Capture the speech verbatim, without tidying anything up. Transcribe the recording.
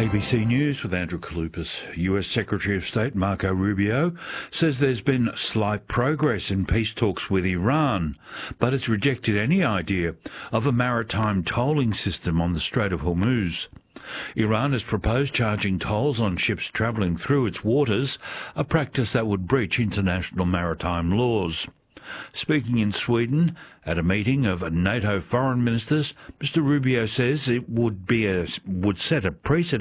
A B C News with Andrew Kalupas. U S Secretary of State Marco Rubio says there's been slight progress in peace talks with Iran, but has rejected any idea of a maritime tolling system on the Strait of Hormuz. Iran has proposed charging tolls on ships travelling through its waters, a practice that would breach international maritime laws. Speaking in Sweden at a meeting of NATO foreign ministers, Mister Rubio says it would be a, would set a precedent